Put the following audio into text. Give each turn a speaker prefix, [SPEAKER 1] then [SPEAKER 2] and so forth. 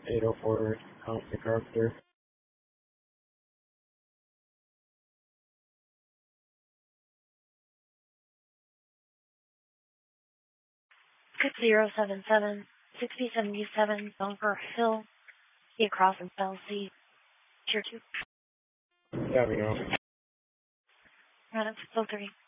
[SPEAKER 1] 804 House MacArthur.
[SPEAKER 2] Good 077, 6077 Bunker Hill, across in LC, Tier 2.
[SPEAKER 1] There we go.
[SPEAKER 2] Right up to 3.